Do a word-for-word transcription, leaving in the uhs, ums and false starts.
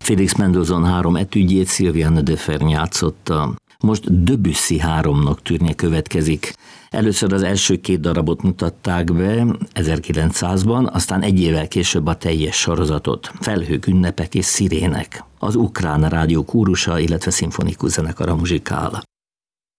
Félix Mendelssohn három etüdjét Sylviane de Fern játszotta. Most Debussy három nocturne következik. Először az első két darabot mutatták be ezerkilencszázban, aztán egy évvel később a teljes sorozatot. Felhők, ünnepek és szirének. Az ukrán rádió kórusa, illetve szimfonikus zenekara muzsikál.